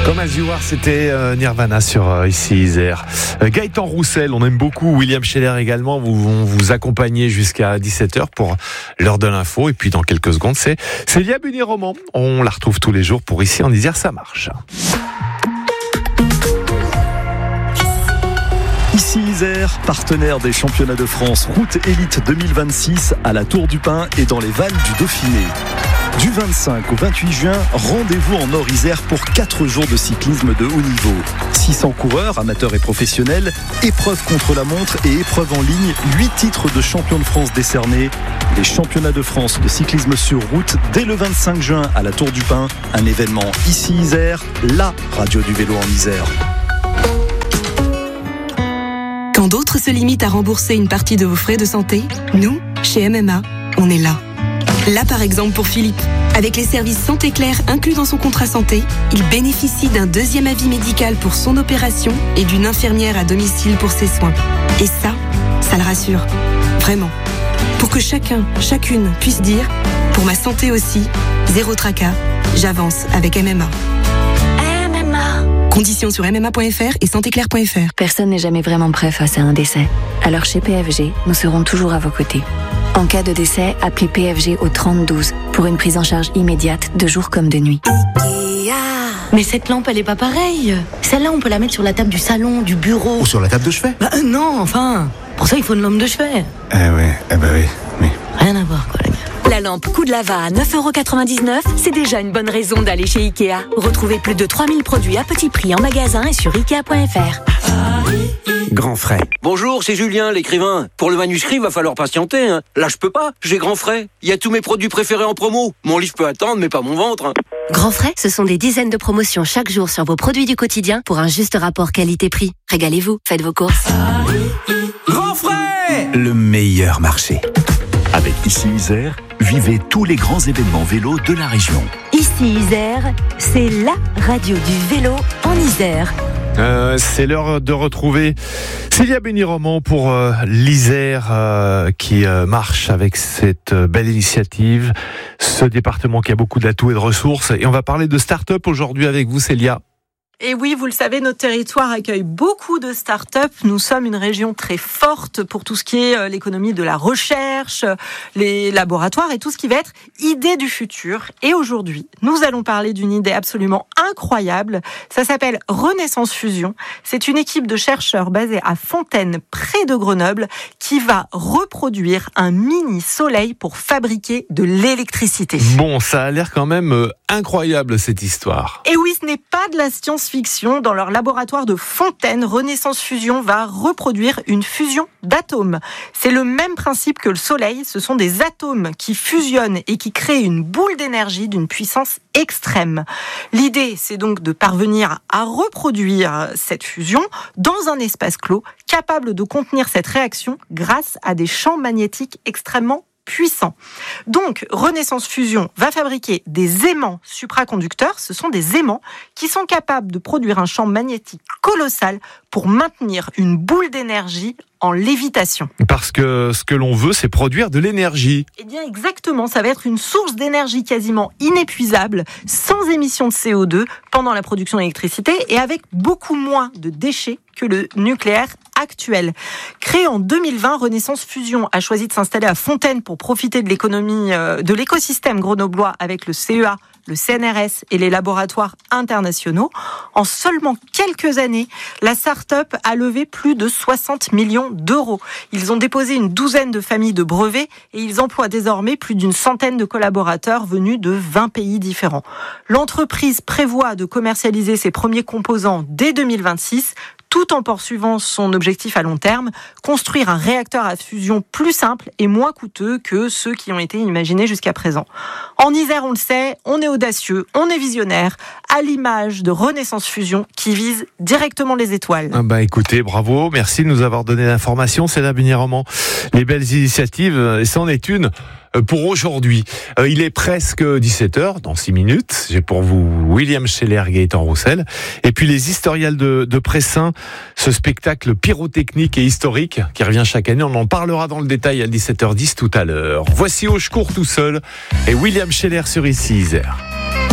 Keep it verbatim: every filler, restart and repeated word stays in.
Comme As You Are, c'était euh, Nirvana sur euh, ici Isère. Euh, Gaëtan Roussel, on aime beaucoup. William Scheller également. Vous vont vous accompagner jusqu'à dix-sept heures pour l'heure de l'info. Et puis dans quelques secondes, c'est Célia Bunny-Roman. On la retrouve tous les jours pour Ici en Isère, ça marche. Ici Isère, partenaire des championnats de France Route Élite deux mille vingt-six à la Tour du Pin et dans les Valles du Dauphiné. Du vingt-cinq au vingt-huit juin, rendez-vous en Nord-Isère pour quatre jours de cyclisme de haut niveau. six cents coureurs, amateurs et professionnels, épreuves contre la montre et épreuves en ligne, huit titres de champion de France décernés. Les championnats de France de cyclisme sur route dès le vingt-cinq juin à la Tour du Pin. Un événement Ici Isère, la radio du vélo en Isère. Quand d'autres se limitent à rembourser une partie de vos frais de santé, nous, chez M M A, on est là. Là par exemple pour Philippe, avec les services Santé Claire inclus dans son contrat santé, il bénéficie d'un deuxième avis médical pour son opération et d'une infirmière à domicile pour ses soins. Et ça, ça le rassure. Vraiment. Pour que chacun, chacune puisse dire, pour ma santé aussi, zéro tracas, j'avance avec M M A. M M A. Conditions sur m m a point f r et santé claire point f r. Personne n'est jamais vraiment prêt face à un décès. Alors chez P F G, nous serons toujours à vos côtés. En cas de décès, appelez P F G au trente douze pour une prise en charge immédiate de jour comme de nuit. Mais cette lampe, elle est pas pareille. Celle-là, on peut la mettre sur la table du salon, du bureau. Ou sur la table de chevet. Bah euh, non, enfin. Pour ça, il faut une lampe de chevet. Eh ouais, eh bah oui, oui. Rien à voir, quoi, les gars. La lampe Coup de Lava à neuf euros quatre-vingt-dix-neuf, c'est déjà une bonne raison d'aller chez Ikea. Retrouvez plus de trois mille produits à petit prix en magasin et sur ikea point f r. Grand frais. Bonjour, c'est Julien, l'écrivain. Pour le manuscrit, va falloir patienter. Hein. Là, je peux pas. J'ai Grand frais. Il y a tous mes produits préférés en promo. Mon livre peut attendre, mais pas mon ventre. Grand frais, ce sont des dizaines de promotions chaque jour sur vos produits du quotidien pour un juste rapport qualité-prix. Régalez-vous, faites vos courses. Grand frais, le meilleur marché. Avec Ici Isère, vivez tous les grands événements vélo de la région. Ici Isère, c'est la radio du vélo en Isère. Euh, c'est l'heure de retrouver Célia Bunny-Roman pour euh, l'Isère euh, qui euh, marche avec cette euh, belle initiative, ce département qui a beaucoup d'atouts et de ressources. Et on va parler de start-up aujourd'hui avec vous, Célia. Et oui, vous le savez, notre territoire accueille beaucoup de start-up. Nous sommes une région très forte pour tout ce qui est l'économie de la recherche, les laboratoires et tout ce qui va être idée du futur. Et aujourd'hui, nous allons parler d'une idée absolument incroyable. Ça s'appelle Renaissance Fusion. C'est une équipe de chercheurs basée à Fontaine, près de Grenoble, qui va reproduire un mini-soleil pour fabriquer de l'électricité. Bon, ça a l'air quand même euh, incroyable cette histoire. Et oui, ce n'est pas de la science fiction. Dans leur laboratoire de Fontaine, Renaissance Fusion va reproduire une fusion d'atomes. C'est le même principe que le Soleil. Ce sont des atomes qui fusionnent et qui créent une boule d'énergie d'une puissance extrême. L'idée, c'est donc de parvenir à reproduire cette fusion dans un espace clos capable de contenir cette réaction grâce à des champs magnétiques extrêmement puissant. Donc, Renaissance Fusion va fabriquer des aimants supraconducteurs. Ce sont des aimants qui sont capables de produire un champ magnétique colossal pour maintenir une boule d'énergie en lévitation. Parce que ce que l'on veut, c'est produire de l'énergie. Eh bien, exactement. Ça va être une source d'énergie quasiment inépuisable, sans émission de C O deux pendant la production d'électricité et avec beaucoup moins de déchets que le nucléaire actuel. Créé en deux mille vingt, Renaissance Fusion a choisi de s'installer à Fontaine pour profiter de l'économie, euh, de l'écosystème grenoblois avec le C E A, le C N R S et les laboratoires internationaux. En seulement quelques années, la start-up a levé plus de soixante millions d'euros. Ils ont déposé une douzaine de familles de brevets et ils emploient désormais plus d'une centaine de collaborateurs venus de vingt pays différents. L'entreprise prévoit de commercialiser ses premiers composants dès deux mille vingt-six, tout en poursuivant son objectif à long terme, construire un réacteur à fusion plus simple et moins coûteux que ceux qui ont été imaginés jusqu'à présent. En Isère, on le sait, on est audacieux, on est visionnaire, à l'image de Renaissance Fusion qui vise directement les étoiles. Ah bah écoutez, bravo, merci de nous avoir donné l'information, c'est la Bunny-Roman. Les belles initiatives, et c'en est une pour aujourd'hui. Euh, il est presque dix-sept heures, dans six minutes. J'ai pour vous William Scheller, Gaëtan Roussel. Et puis les Historiales de, de Pressin, ce spectacle pyrotechnique et historique qui revient chaque année. On en parlera dans le détail à dix-sept heures dix tout à l'heure. Voici Au Je cours tout seul et William Scheller sur Ici Isère.